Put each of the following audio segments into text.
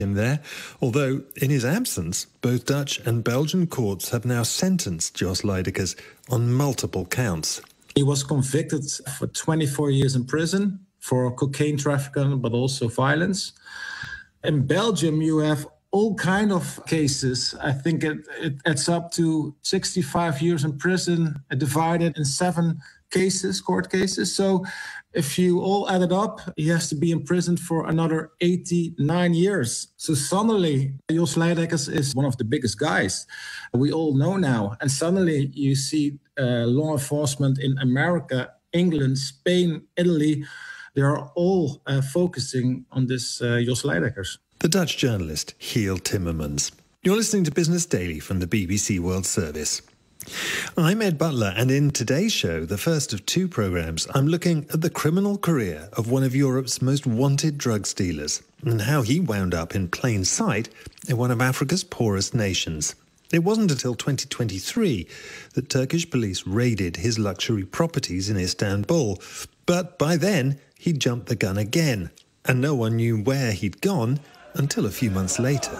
him there, although in his absence, both Dutch and Belgian courts have now sentenced Jos Lydekkers on multiple counts. He was convicted for 24 years in prison for cocaine trafficking, but also violence. In Belgium, you have all kind of cases. I think it adds up to 65 years in prison, divided in 7 cases, court cases. So if you all add it up, he has to be in prison for another 89 years. So suddenly, Jos Lydekkers is one of the biggest guys we all know now. And suddenly you see law enforcement in America, England, Spain, Italy, they are all focusing on this Jos Lydekkers. The Dutch journalist Giel Timmermans. You're listening to Business Daily from the BBC World Service. I'm Ed Butler, and in today's show, the first of 2 programmes, I'm looking at the criminal career of one of Europe's most wanted drug dealers and how he wound up in plain sight in one of Africa's poorest nations. It wasn't until 2023 that Turkish police raided his luxury properties in Istanbul, but by then he'd jumped the gun again, and no one knew where he'd gone until a few months later.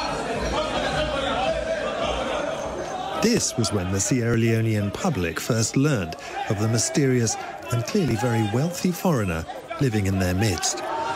This was when the Sierra Leonean public first learned of the mysterious and clearly very wealthy foreigner living in their midst.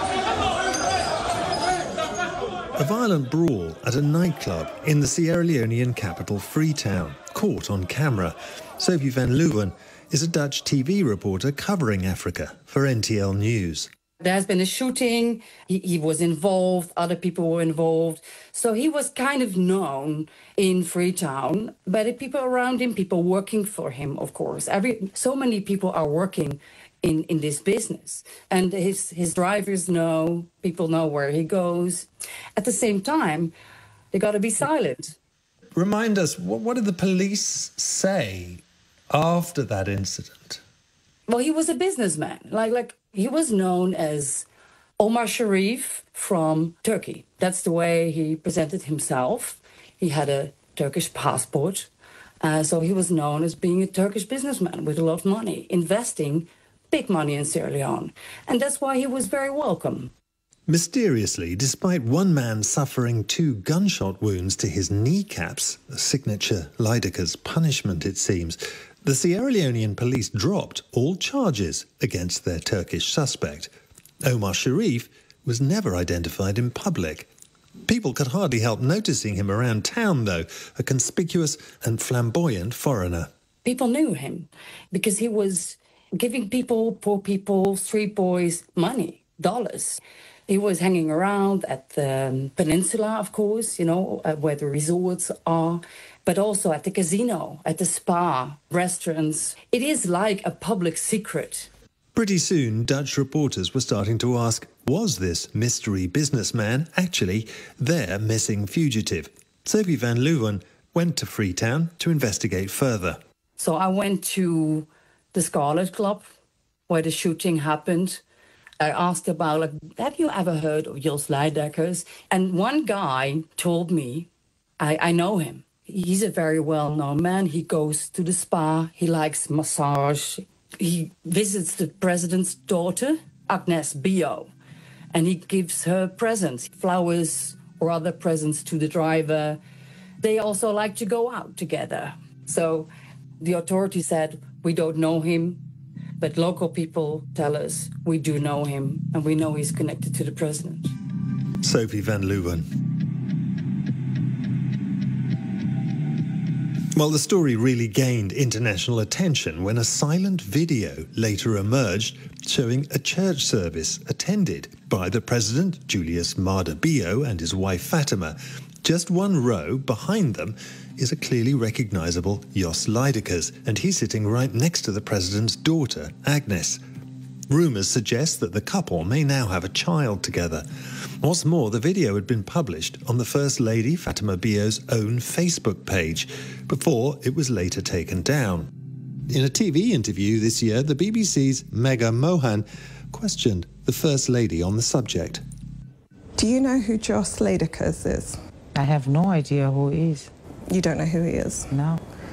A violent brawl at a nightclub in the Sierra Leonean capital Freetown, caught on camera. Sophie van Leeuwen is a Dutch TV reporter covering Africa for NTL News. There has been a shooting, he was involved, other people were involved. So he was kind of known in Freetown, but the people around him, people working for him, of course. So many people are working in this business. And his drivers know, people know where he goes. At the same time, they got to be silent. Remind us, what did the police say after that incident? Well, he was a businessman, like he was known as Omar Sharif from Turkey. That's the way he presented himself. He had a Turkish passport. So he was known as being a Turkish businessman with a lot of money, investing big money in Sierra Leone. And that's why he was very welcome. Mysteriously, despite one man suffering 2 gunshot wounds to his kneecaps, a signature Lydekkers punishment it seems, the Sierra Leonean police dropped all charges against their Turkish suspect. Omar Sharif was never identified in public. People could hardly help noticing him around town, though, a conspicuous and flamboyant foreigner. People knew him because he was giving people, poor people, street boys, money, dollars. He was hanging around at the peninsula, of course, where the resorts are, but also at the casino, at the spa, restaurants. It is like a public secret. Pretty soon, Dutch reporters were starting to ask, was this mystery businessman actually their missing fugitive? Sophie van Leeuwen went to Freetown to investigate further. So I went to the Scarlet Club, where the shooting happened. I asked about, have you ever heard of Jos Lydekkers? And one guy told me, I know him. He's a very well-known man. He goes to the spa. He likes massage. He visits the president's daughter, Agnes Bio, and he gives her presents, flowers or other presents to the driver. They also like to go out together. So the authorities said, we don't know him, but local people tell us we do know him, and we know he's connected to the president. Sophie van Leeuwen. Well, the story really gained international attention when a silent video later emerged showing a church service attended by the president, Julius Maada Bio, and his wife Fatima. Just one row behind them is a clearly recognisable Jos Lydekkers, and he's sitting right next to the president's daughter, Agnes. Rumours suggest that the couple may now have a child together. What's more, the video had been published on the First Lady Fatima Bio's own Facebook page before it was later taken down. In a TV interview this year, the BBC's Megha Mohan questioned the First Lady on the subject. Do you know who Jos Lydekkers is? I have no idea who he is. You don't know who he is? No.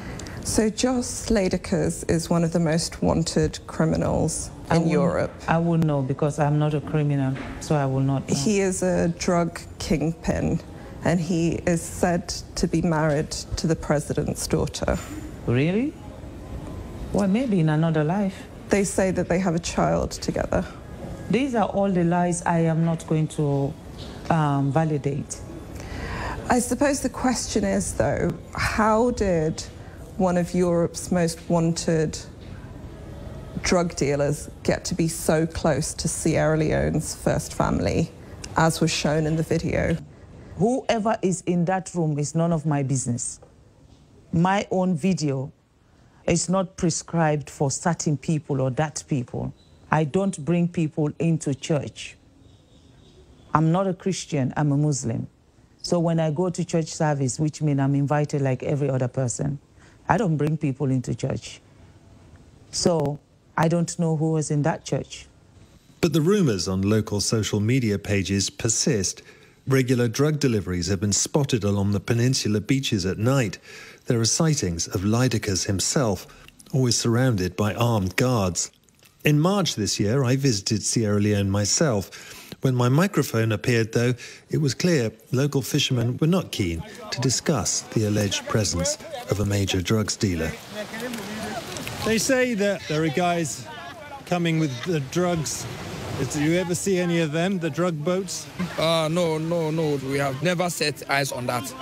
So Jos Laedekers is one of the most wanted criminals in Europe. I wouldn't know because I'm not a criminal, so I will not know. He is a drug kingpin, and he is said to be married to the president's daughter. Really? Well, maybe in another life. They say that they have a child together. These are all the lies I am not going to validate. I suppose the question is, though, how did one of Europe's most wanted drug dealers get to be so close to Sierra Leone's first family, as was shown in the video? Whoever is in that room is none of my business. My own video is not prescribed for certain people or that people. I don't bring people into church. I'm not a Christian, I'm a Muslim. So when I go to church service, which means I'm invited like every other person, I don't bring people into church. So I don't know who was in that church. But the rumours on local social media pages persist. Regular drug deliveries have been spotted along the peninsula beaches at night. There are sightings of Laedekers himself, always surrounded by armed guards. In March this year, I visited Sierra Leone myself. When my microphone appeared, though, it was clear local fishermen were not keen to discuss the alleged presence of a major drugs dealer. They say that there are guys coming with the drugs. Do you ever see any of them, the drug boats? No. We have never set eyes on that.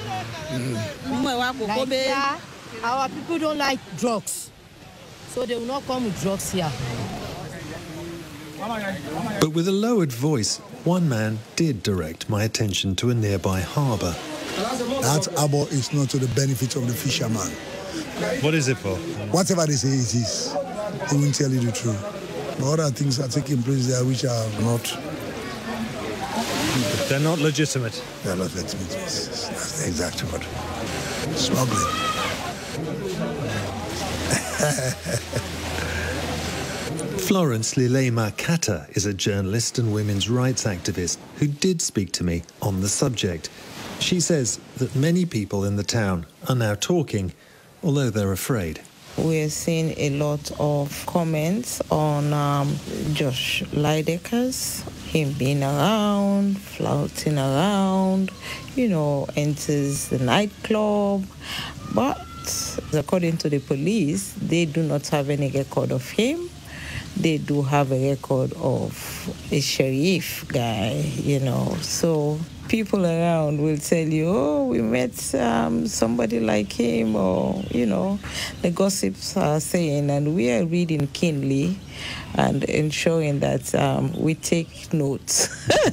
Our people don't like drugs, so they will not come with drugs here. But with a lowered voice, one man did direct my attention to a nearby harbour. That harbour is not to the benefit of the fisherman. What is it for? Whatever they say it is, they won't tell you the truth. But other things are taking place there which are not... They're not legitimate? They're not legitimate, that's the exact word. Smuggling. Florence Lilema Kata is a journalist and women's rights activist who did speak to me on the subject. She says that many people in the town are now talking, although they're afraid. We're seeing a lot of comments on Jos Laedekers, him being around, flouting around, enters the nightclub. But according to the police, they do not have any record of him. They do have a record of a sheriff guy, So people around will tell you, oh, we met somebody like him, or, the gossips are saying, and we are reading keenly and ensuring that we take notes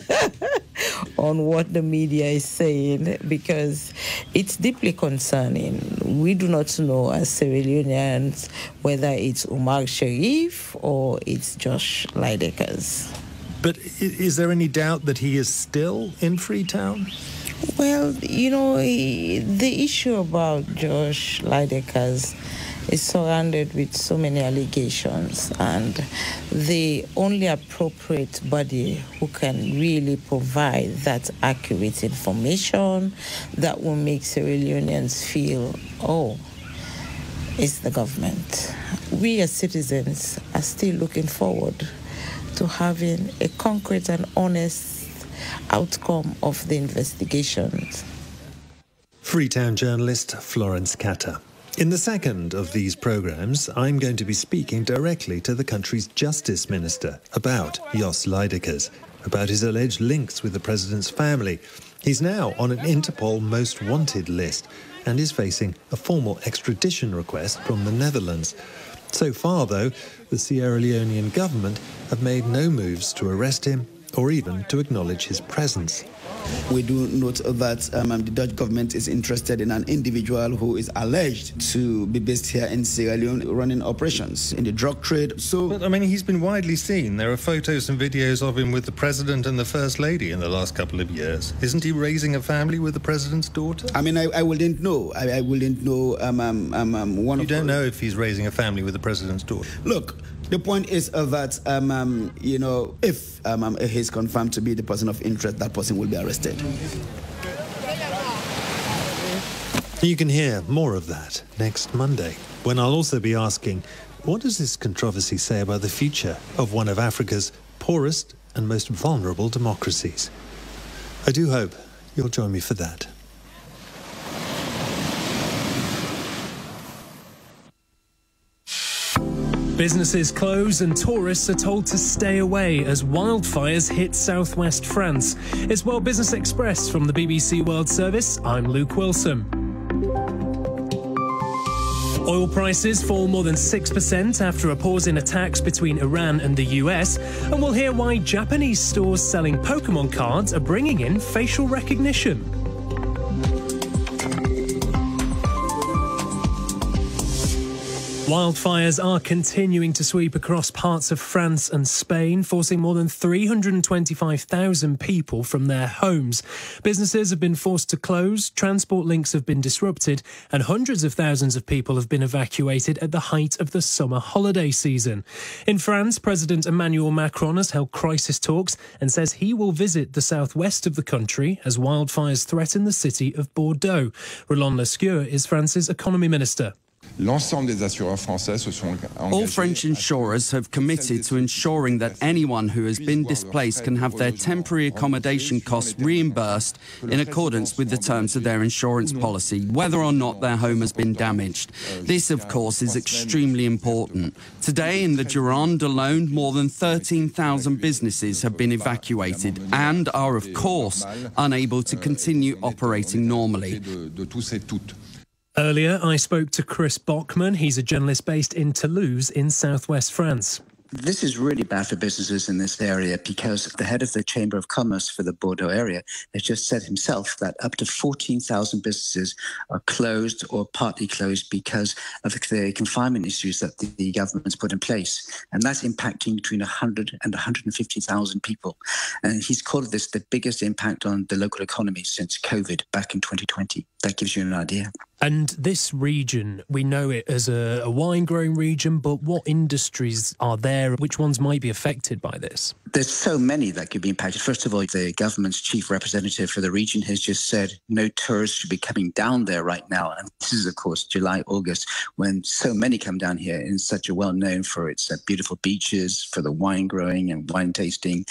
on what the media is saying, because it's deeply concerning. We do not know as Sierra Leoneans whether it's Umar Sharif or it's Jos Laedekers. But is there any doubt that he is still in Freetown? Well, the issue about Jos Laedekers is surrounded with so many allegations, and the only appropriate body who can really provide that accurate information that will make Sierra Leoneans feel, it's the government. We as citizens are still looking forward to having a concrete and honest outcome of the investigations. Freetown journalist Florence Kata. In the second of these programmes, I'm going to be speaking directly to the country's Justice Minister about Jos Laedekers, about his alleged links with the president's family. He's now on an Interpol Most Wanted list and is facing a formal extradition request from the Netherlands. So far, though, the Sierra Leonean government have made no moves to arrest him or even to acknowledge his presence. We do note that the Dutch government is interested in an individual who is alleged to be based here in Sierra Leone running operations in the drug trade. But, he's been widely seen. There are photos and videos of him with the President and the First Lady in the last couple of years. Isn't he raising a family with the President's daughter? I wouldn't know. I wouldn't know. You don't know if he's raising a family with the President's daughter? Look, the point is that, if he's confirmed to be the person of interest, that person will be arrested. You can hear more of that next Monday, when I'll also be asking, what does this controversy say about the future of one of Africa's poorest and most vulnerable democracies? I do hope you'll join me for that. Businesses close and tourists are told to stay away as wildfires hit southwest France. It's World Business Express from the BBC World Service. I'm Luke Wilson. Oil prices fall more than 6% after a pause in attacks between Iran and the US. And we'll hear why Japanese stores selling Pokemon cards are bringing in facial recognition. Wildfires are continuing to sweep across parts of France and Spain, forcing more than 325,000 people from their homes. Businesses have been forced to close, transport links have been disrupted, and hundreds of thousands of people have been evacuated at the height of the summer holiday season. In France, President Emmanuel Macron has held crisis talks and says he will visit the southwest of the country as wildfires threaten the city of Bordeaux. Roland Lescure is France's economy minister. All French insurers have committed to ensuring that anyone who has been displaced can have their temporary accommodation costs reimbursed in accordance with the terms of their insurance policy, whether or not their home has been damaged. This, of course, is extremely important. Today, in the Gironde alone, more than 13,000 businesses have been evacuated and are, of course, unable to continue operating normally. Earlier, I spoke to Chris Bockman. He's a journalist based in Toulouse in southwest France. This is really bad for businesses in this area because the head of the Chamber of Commerce for the Bordeaux area has just said himself that up to 14,000 businesses are closed or partly closed because of the confinement issues that the government's put in place. And that's impacting between 100 and 150,000 people. And he's called this the biggest impact on the local economy since COVID back in 2020. That gives you an idea. And this region, we know it as a wine-growing region, but what industries are there? Which ones might be affected by this? There's so many that could be impacted. First of all, the government's chief representative for the region has just said no tourists should be coming down there right now. And this is, of course, July, August, when so many come down here and such a well-known for its beautiful beaches, for the wine growing and wine tasting.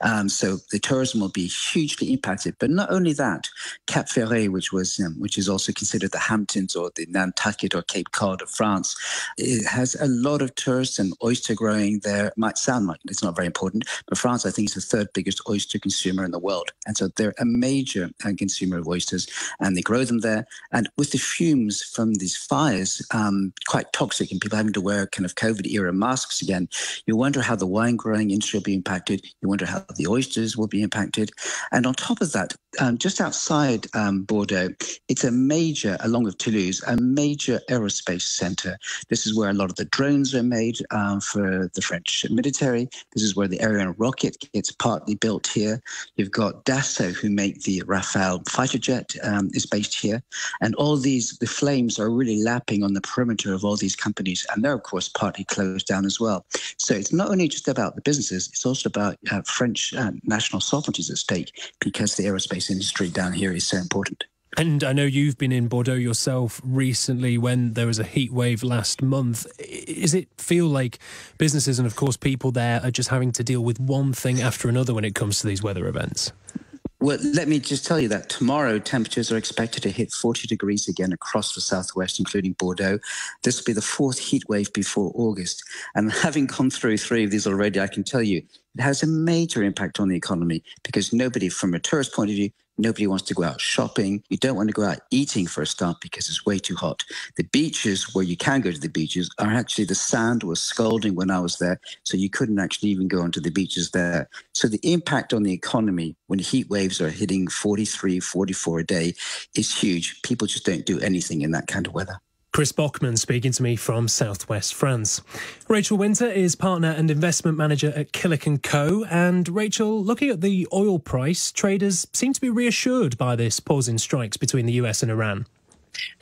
So the tourism will be hugely impacted. But not only that, Cap Ferret, which is also considered the Hamptons or the Nantucket or Cape Cod of France, it has a lot of tourists and oyster growing there. It might sound like it's not very important, but France, I think, is the third biggest oyster consumer in the world. And so they're a major consumer of oysters, and they grow them there. And with the fumes from these fires, quite toxic, and people having to wear kind of COVID-era masks again, you wonder how the wine growing industry will be impacted. You wonder how the oysters will be impacted. And on top of that, just outside Bordeaux, it's a major, along with Toulouse, a major aerospace center. This is where a lot of the drones are made for the French military. This is where the Ariane rocket gets partly built here. You've got Dassault, who make the Rafale fighter jet, is based here. And all these, the flames are really lapping on the perimeter of all these companies. And they're, of course, partly closed down as well. So it's not only just about the businesses, it's also about French national sovereignty at stake, because the aerospace industry down here is so important. And I know you've been in Bordeaux yourself recently when there was a heat wave last month. Does it feel like businesses and, of course, people there are just having to deal with one thing after another when it comes to these weather events? Well, let me just tell you that tomorrow temperatures are expected to hit 40 degrees again across the southwest, including Bordeaux. This will be the fourth heat wave before August. And having gone through three of these already, I can tell you it has a major impact on the economy because nobody, from a tourist point of view, nobody wants to go out shopping. You don't want to go out eating for a start because it's way too hot. The beaches, where you can go to the beaches, are actually, the sand was scalding when I was there, so you couldn't actually even go onto the beaches there. So the impact on the economy when heat waves are hitting 43, 44 a day is huge. People just don't do anything in that kind of weather. Chris Bockman speaking to me from southwest France. Rachel Winter is partner and investment manager at Killick & Co. And Rachel, looking at the oil price, traders seem to be reassured by this pause in strikes between the US and Iran.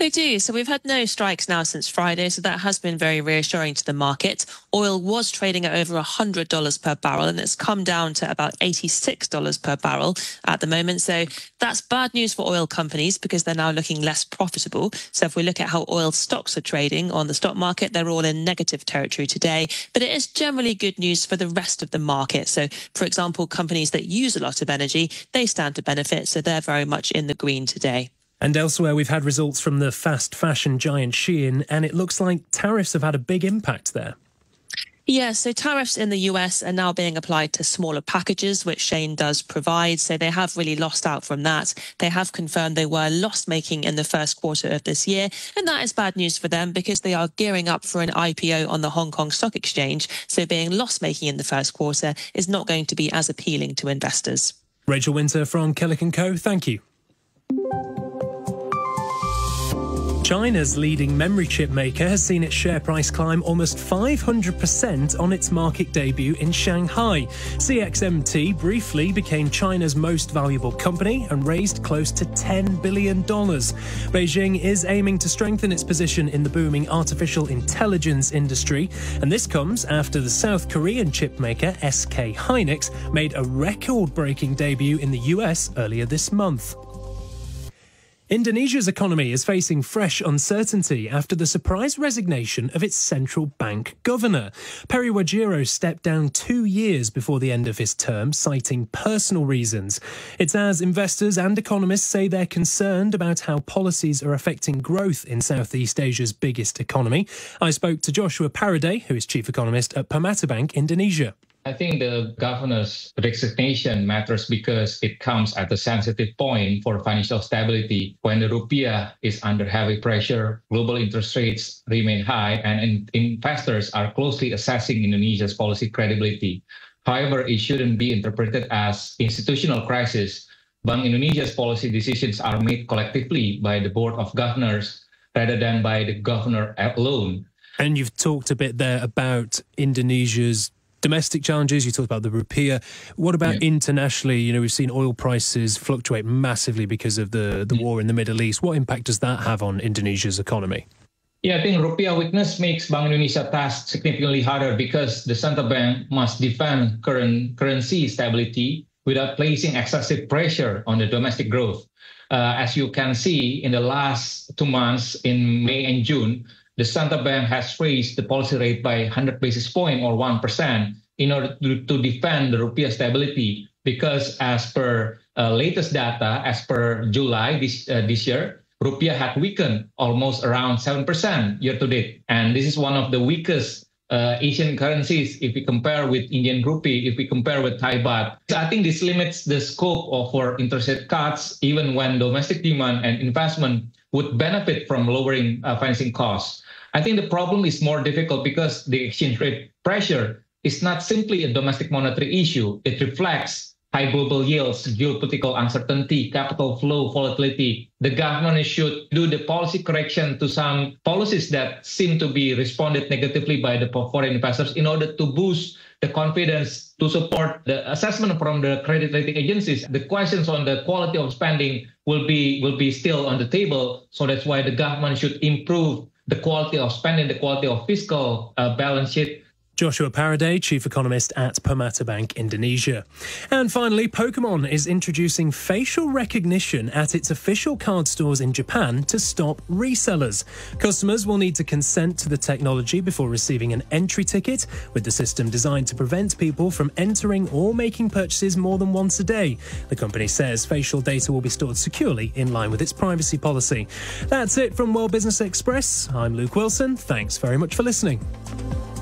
They do. So we've had no strikes now since Friday, so that has been very reassuring to the market. Oil was trading at over $100 per barrel, and it's come down to about $86 per barrel at the moment. So that's bad news for oil companies because they're now looking less profitable. So if we look at how oil stocks are trading on the stock market, they're all in negative territory today. But it is generally good news for the rest of the market. So, for example, companies that use a lot of energy, they stand to benefit. So they're very much in the green today. And elsewhere, we've had results from the fast fashion giant Shein, and it looks like tariffs have had a big impact there. Yeah, so tariffs in the US are now being applied to smaller packages, which Shein does provide. So they have really lost out from that. They have confirmed they were loss-making in the first quarter of this year. And that is bad news for them because they are gearing up for an IPO on the Hong Kong Stock Exchange. So being loss-making in the first quarter is not going to be as appealing to investors. Rachel Winter from Killick & Co. Thank you. China's leading memory chip maker has seen its share price climb almost 500% on its market debut in Shanghai. CXMT briefly became China's most valuable company and raised close to $10 billion. Beijing is aiming to strengthen its position in the booming artificial intelligence industry, and this comes after the South Korean chip maker SK Hynix made a record-breaking debut in the US earlier this month. Indonesia's economy is facing fresh uncertainty after the surprise resignation of its central bank governor. Peri Wajiro stepped down 2 years before the end of his term, citing personal reasons. It's as investors and economists say they're concerned about how policies are affecting growth in Southeast Asia's biggest economy. I spoke to Joshua Paraday, who is chief economist at Permata Bank Indonesia. I think the governor's resignation matters because it comes at a sensitive point for financial stability when the rupiah is under heavy pressure, global interest rates remain high, and investors are closely assessing Indonesia's policy credibility. However, it shouldn't be interpreted as institutional crisis. Bank Indonesia's policy decisions are made collectively by the Board of Governors rather than by the governor alone. And you've talked a bit there about Indonesia's domestic challenges. You talked about the rupiah. What about internationally? You know, we've seen oil prices fluctuate massively because of the war in the Middle East. What impact does that have on Indonesia's economy? Yeah, I think rupiah weakness makes Bank Indonesia task significantly harder because the central bank must defend current currency stability without placing excessive pressure on the domestic growth. As you can see, in the last 2 months, in May and June, the central bank has raised the policy rate by 100 basis points or 1% in order to defend the rupiah stability. Because as per latest data, as per July this year, rupiah had weakened almost around 7% year to date. And this is one of the weakest Asian currencies if we compare with Indian rupee, if we compare with Thai baht. So I think this limits the scope for interest rate cuts, even when domestic demand and investment would benefit from lowering financing costs. I think the problem is more difficult because the exchange rate pressure is not simply a domestic monetary issue. It reflects high global yields, geopolitical uncertainty, capital flow volatility. The government should do the policy correction to some policies that seem to be responded negatively by the foreign investors in order to boost the confidence to support the assessment from the credit rating agencies. The questions on the quality of spending will be still on the table. So that's why the government should improve the quality of spending, the quality of fiscal balance sheet. Joshua Paraday, chief economist at Permata Bank Indonesia. And finally, Pokemon is introducing facial recognition at its official card stores in Japan to stop resellers. Customers will need to consent to the technology before receiving an entry ticket, with the system designed to prevent people from entering or making purchases more than once a day. The company says facial data will be stored securely in line with its privacy policy. That's it from World Business Express. I'm Luke Wilson. Thanks very much for listening.